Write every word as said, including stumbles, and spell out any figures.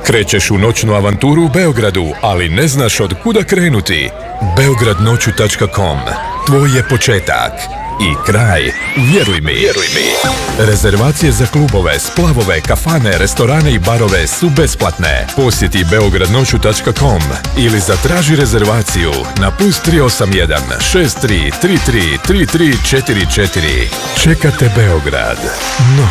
Krećeš u noćnu avanturu u Beogradu, ali ne znaš od kuda krenuti. beograd noću tačka com. Tvoj je početak i kraj. Vjeruj mi. Vjeruj mi. Rezervacije za klubove, splavove, kafane, restorane i barove su besplatne. Posjeti beograd noću tačka com ili zatraži rezervaciju na plus tri osam jedan šest tri tri tri tri tri četiri četiri. Čekate Beograd. Noć